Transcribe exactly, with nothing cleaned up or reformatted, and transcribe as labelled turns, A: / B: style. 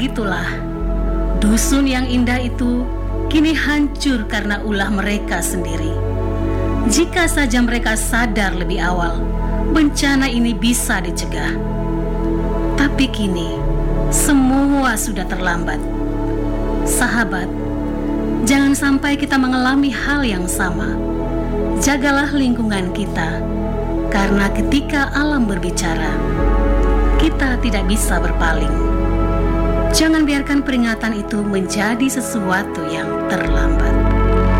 A: begitulah, dusun yang indah itu kini hancur karena ulah mereka sendiri. Jika saja mereka sadar lebih awal, bencana ini bisa dicegah. Tapi kini, semua sudah terlambat. Sahabat, jangan sampai kita mengalami hal yang sama. Jagalah lingkungan kita, karena ketika alam berbicara, kita tidak bisa berpaling. Jangan biarkan peringatan itu menjadi sesuatu yang terlambat.